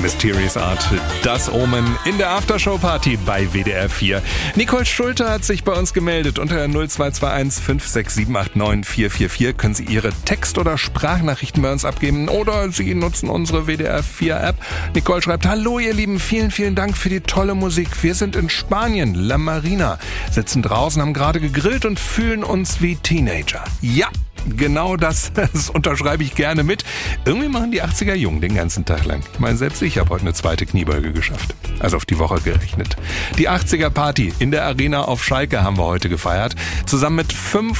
Mysterious Art, das Omen in der Aftershow-Party bei WDR 4. Nicole Schulte hat sich bei uns gemeldet. Unter 0221 56789 444 können Sie Ihre Text- oder Sprachnachrichten bei uns abgeben oder Sie nutzen unsere WDR 4-App. Nicole schreibt: Hallo ihr Lieben, vielen, vielen Dank für die tolle Musik. Wir sind in Spanien, La Marina, sitzen draußen, haben gerade gegrillt und fühlen uns wie Teenager. Ja! Genau das unterschreibe ich gerne mit. Irgendwie machen die 80er jung den ganzen Tag lang. Ich meine, selbst ich habe heute eine zweite Kniebeuge geschafft. Also auf die Woche gerechnet. Die 80er Party in der Arena auf Schalke haben wir heute gefeiert. Zusammen mit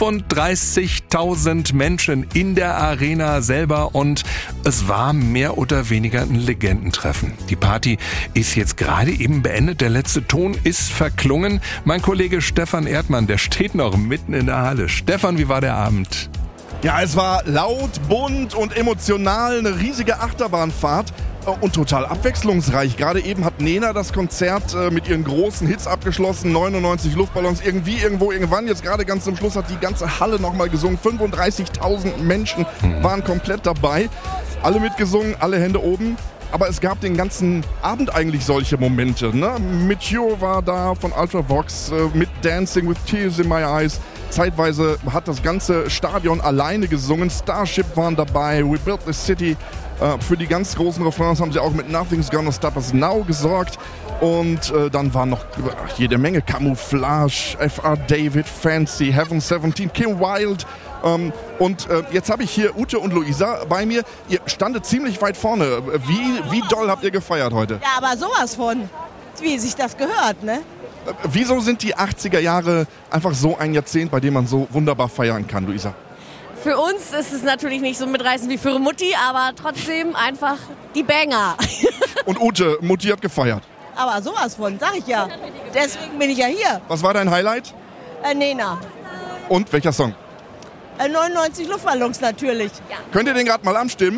35.000 Menschen in der Arena selber. Und es war mehr oder weniger ein Legendentreffen. Die Party ist jetzt gerade eben beendet. Der letzte Ton ist verklungen. Mein Kollege Stefan Erdmann, der steht noch mitten in der Halle. Stefan, wie war der Abend? Ja, es war laut, bunt und emotional, eine riesige Achterbahnfahrt und total abwechslungsreich. Gerade eben hat Nena das Konzert mit ihren großen Hits abgeschlossen, 99 Luftballons, irgendwie, irgendwo, irgendwann. Jetzt gerade ganz zum Schluss hat die ganze Halle nochmal gesungen. 35.000 Menschen waren komplett dabei. Alle mitgesungen, alle Hände oben. Aber es gab den ganzen Abend eigentlich solche Momente. Ne? Mitchio war da von Ultravox mit Dancing with Tears in My Eyes. Zeitweise hat das ganze Stadion alleine gesungen. Starship waren dabei, We Built the City. Für die ganz großen Refrains haben sie auch mit Nothing's Gonna Stop Us Now gesorgt. Und dann waren noch jede Menge Camouflage, F.R. David, Fancy, Heaven 17, Kim Wilde. Und jetzt habe ich hier Ute und Luisa bei mir. Ihr standet ziemlich weit vorne. Wie doll habt ihr gefeiert heute? Ja, aber sowas von, wie sich das gehört, ne? Wieso sind die 80er Jahre einfach so ein Jahrzehnt, bei dem man so wunderbar feiern kann, Luisa? Für uns ist es natürlich nicht so mitreißend wie für Mutti, aber trotzdem einfach die Banger. Und Ute, Mutti hat gefeiert. Aber sowas von, sag ich ja. Deswegen bin ich ja hier. Was war dein Highlight? Nena. Und welcher Song? 99 Luftballons natürlich. Ja. Könnt ihr den gerade mal anstimmen?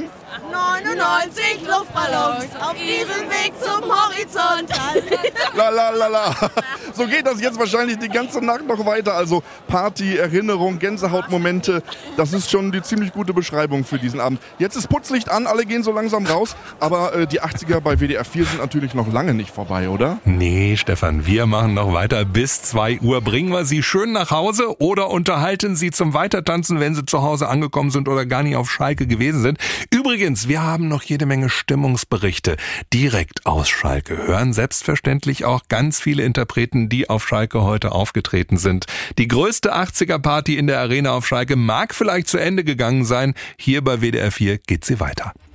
99 Luftballons auf diesem Weg zum Horizont. La la la la. So geht das jetzt wahrscheinlich die ganze Nacht noch weiter. Also Party, Erinnerung, Gänsehautmomente. Das ist schon die ziemlich gute Beschreibung für diesen Abend. Jetzt ist Putzlicht an, alle gehen so langsam raus. Aber die 80er bei WDR 4 sind natürlich noch lange nicht vorbei, oder? Nee, Stefan, wir machen noch weiter bis 2 Uhr. Bringen wir Sie schön nach Hause oder unterhalten Sie zum Weitertanzen, wenn Sie zu Hause angekommen sind oder gar nicht auf Schalke gewesen sind. Übrigens, wir haben noch jede Menge Stimmungsberichte direkt aus Schalke. Hören selbstverständlich auch ganz viele Interpreten, die auf Schalke heute aufgetreten sind. Die größte 80er-Party in der Arena auf Schalke mag vielleicht zu Ende gegangen sein. Hier bei WDR 4 geht sie weiter.